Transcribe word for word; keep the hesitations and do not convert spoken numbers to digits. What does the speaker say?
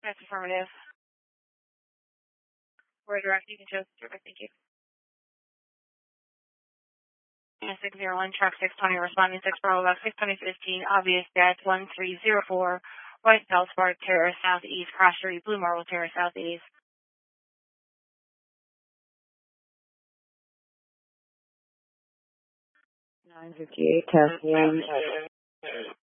That's affirmative. We're direct. You can choose direct. Thank you. six zero one, truck six twenty, responding six Bravo, about six twenty fifteen, obvious death, one three zero four, White Feldspar Terrace, Southeast, Cross Street, Blue Marble Terrace, Southeast. nine fifty-eight, test one.